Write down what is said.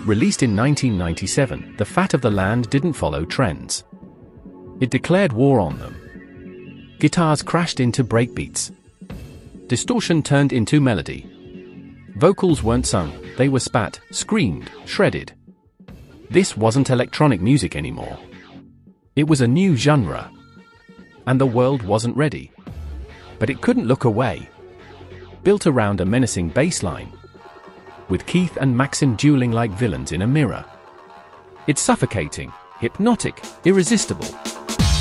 Released in 1997, The Fat of the Land didn't follow trends. It declared war on them. Guitars crashed into breakbeats. Distortion turned into melody. Vocals weren't sung, they were spat, screamed, shredded. This wasn't electronic music anymore. It was a new genre. And the world wasn't ready. But it couldn't look away. Built around a menacing bass line, with Keith and Maxim dueling like villains in a mirror. It's suffocating, hypnotic, irresistible.